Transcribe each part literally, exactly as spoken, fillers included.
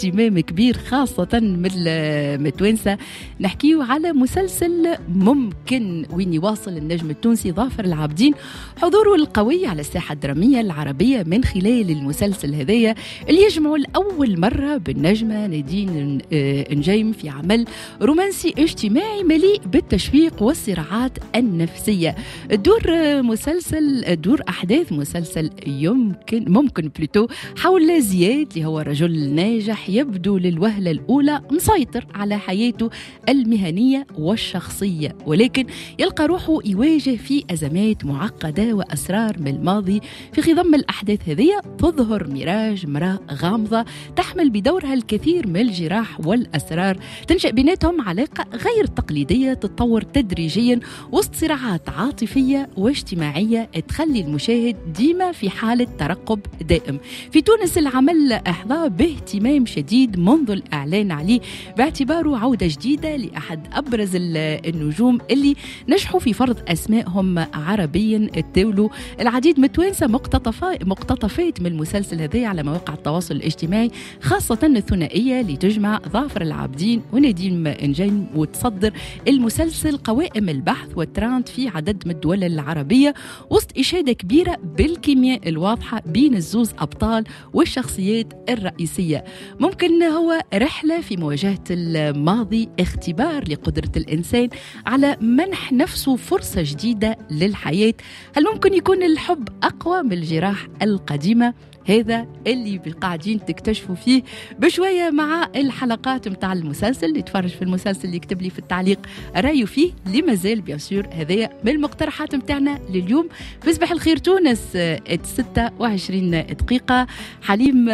باهتمام كبير خاصة من التوانسة. نحكيه على مسلسل ممكن وين يواصل النجم التونسي ظافر العابدين حضوره القوي على الساحة الدرامية العربية من خلال المسلسل هذايا اللي يجمع لأول مرة بالنجمة نادين نجيم في عمل رومانسي اجتماعي مليء بالتشويق والصراعات النفسية. دور مسلسل دور أحداث مسلسل يمكن ممكن بلوتو حول زياد اللي هو رجل ناجح يبدو للوهلة الأولى مسيطر على حياته المهنية والشخصية، ولكن يلقى روحه يواجه في أزمات معقدة وأسرار من الماضي. في خضم الأحداث هذه تظهر ميراج امرأة غامضة تحمل بدورها الكثير من الجراح والأسرار، تنشأ بيناتهم علاقة غير تقليدية تتطور تدريجيا وسط صراعات عاطفية واجتماعية تخلي المشاهد ديما في حالة ترقب دائم. في تونس العمل أحظى باهتمام شديد منذ الإعلان عليه باعتباره عودة جديدة لأحد أبرز النجوم اللي نجحوا في فرض أسمائهم عربيا. تداولوا العديد من التوانسة مقتطفات من المسلسل هذا على مواقع التواصل الاجتماعي، خاصة الثنائية اللي تجمع ظافر العابدين ونادين نجيم وتصدر المسلسل قوائم البحث والترند في عدد من الدول العربية وسط إشادة كبيرة بالكيمياء الواضحة بين الزوز أبطال والشخصيات الرئيسية. ممكن هو رحلة في مواجهة الماضي، اختبار لقدرة الإنسان على منح نفسه فرصة جديدة للحياة. هل ممكن يكون الحب أقوى من الجراح القديمة؟ هذا اللي قاعدين تكتشفوا فيه بشوية مع الحلقات متاع المسلسل. اللي يتفرج في المسلسل اللي يكتب لي في التعليق رأيه فيه لما زال بيان سور. هذا من المقترحات متاعنا لليوم في صباح الخير تونس. ستة وعشرين دقيقة. حليم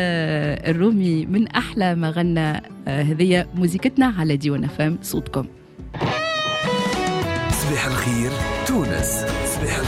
الرومي من أحلى ما غنى. هذه موزيكتنا على ديوان فام صوتكم. صباح الخير تونس. صباح